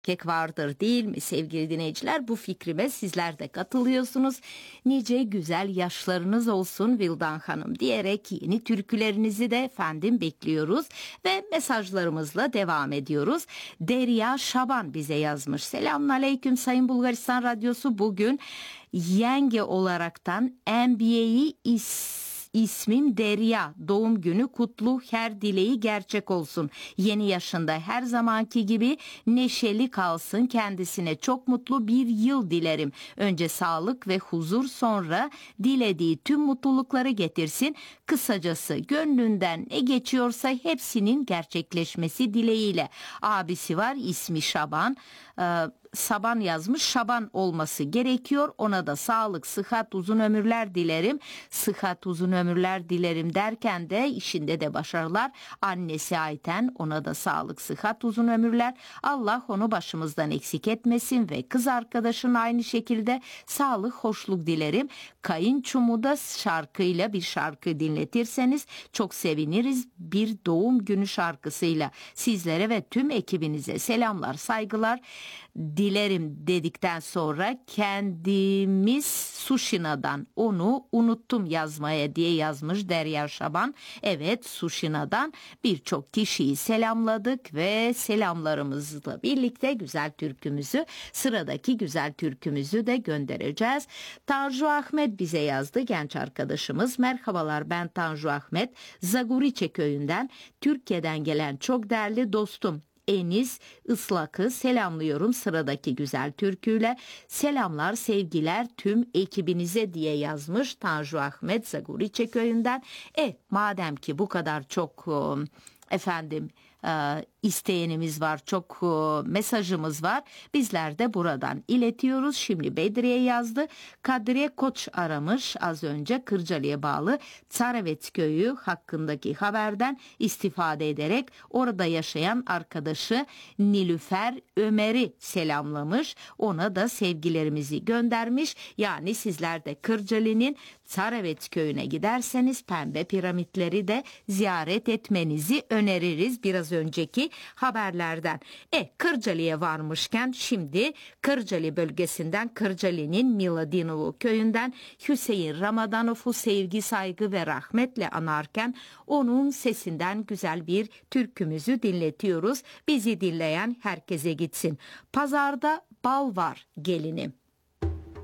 erkek vardır değil mi sevgili dinleyiciler? Bu fikrime sizler de katılıyorsunuz. Nice güzel yaşlarınız olsun Vildan Hanım diyerek yeni türkülerinizi de efendim bekliyoruz ve mesajlarımızla devam ediyoruz. Derya Şaban bize yazmış. Selamünaleyküm Sayın Bulgaristan Radyosu, bugün yenge olaraktan NBA'yi İsmim Derya. Doğum günü kutlu, her dileği gerçek olsun. Yeni yaşında her zamanki gibi neşeli kalsın. Kendisine çok mutlu bir yıl dilerim. Önce sağlık ve huzur, sonra dilediği tüm mutlulukları getirsin. Kısacası gönlünden ne geçiyorsa hepsinin gerçekleşmesi dileğiyle. Abisi var, ismi Şaban. Saban yazmış, Şaban olması gerekiyor. Ona da sağlık, sıhhat, uzun ömürler dilerim. Sıhhat, uzun ömürler dilerim derken de işinde de başarılar. Annesi Ayten, ona da sağlık, sıhhat, uzun ömürler. Allah onu başımızdan eksik etmesin ve kız arkadaşın aynı şekilde sağlık, hoşluk dilerim. Kayınçomu da şarkıyla bir şarkı dinletirseniz çok seviniriz. Bir doğum günü şarkısıyla sizlere ve tüm ekibinize selamlar, saygılar dilerim dedikten sonra kendimiz Suşina'dan onu unuttum yazmaya diye yazmış Derya Şaban. Evet, Suşina'dan birçok kişiyi selamladık ve selamlarımızla birlikte güzel türkümüzü, sıradaki güzel türkümüzü de göndereceğiz. Tanju Ahmet bize yazdı, genç arkadaşımız. Merhabalar, ben Tanju Ahmet. Zaguriçe köyünden, Türkiye'den gelen çok değerli dostum Enis Islak'ı selamlıyorum sıradaki güzel türküyle. Selamlar, sevgiler tüm ekibinize diye yazmış Tanju Ahmet Zaguriçe köyünden. Madem ki bu kadar çok isteyenimiz var, çok mesajımız var, bizler de buradan iletiyoruz. Şimdi Bedriye yazdı. Kadriye Koç aramış az önce, Kırcalı'ya bağlı Tsaravet köyü hakkındaki haberden istifade ederek orada yaşayan arkadaşı Nilüfer Ömer'i selamlamış. Ona da sevgilerimizi göndermiş. Yani sizler de Kırcalı'nın Tsaravet köyüne giderseniz pembe piramitleri de ziyaret etmenizi öneririz biraz önceki haberlerden. Kırcalı'ya varmışken şimdi Kırcalı bölgesinden, Kırcalı'nın Miladinovu köyünden Hüseyin Ramadonov'u sevgi, saygı ve rahmetle anarken onun sesinden güzel bir türkümüzü dinletiyoruz. Bizi dinleyen herkese gitsin. Pazarda bal var gelinim.